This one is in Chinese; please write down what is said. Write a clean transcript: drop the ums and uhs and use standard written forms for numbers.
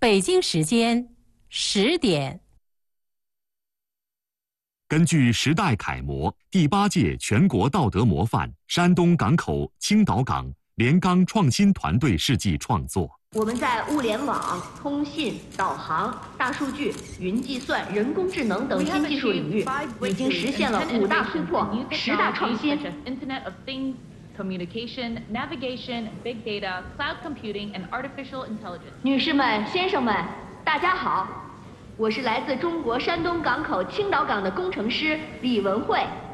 北京时间10点。 根据时代楷模第8届全国道德模范山东港口青岛港连钢创新团队事迹创作， 我们在物联网、通信、导航、大数据、云计算、人工智能等新技术领域，已经实现了5大突破、10大创新。 Communication, navigation, big data, cloud computing, and artificial intelligence. 女士们、先生们，大家好，我是来自中国山东港口青岛港的工程师李文慧。